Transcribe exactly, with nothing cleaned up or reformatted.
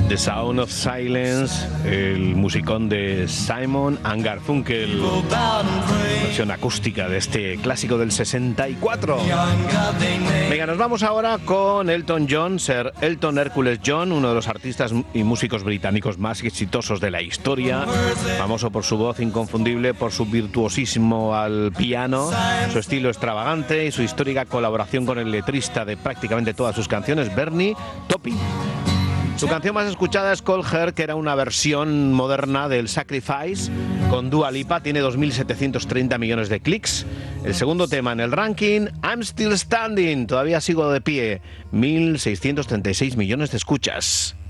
The Sound of Silence, el musicón de Simon and Garfunkel, versión acústica de este clásico del sesenta y cuatro. Venga, nos vamos ahora con Elton John, Sir Elton Hercules John, uno de los artistas y músicos británicos más exitosos de la historia, famoso por su voz inconfundible, por su virtuosismo al piano, su estilo extravagante y su histórica colaboración con el letrista de prácticamente todas sus canciones, Bernie Taupin. Su canción más escuchada es Call Her, que era una versión moderna del Sacrifice con Dua Lipa, tiene dos mil setecientos treinta millones de clics. El segundo tema en el ranking, I'm Still Standing, todavía sigo de pie, mil seiscientos treinta y seis millones de escuchas.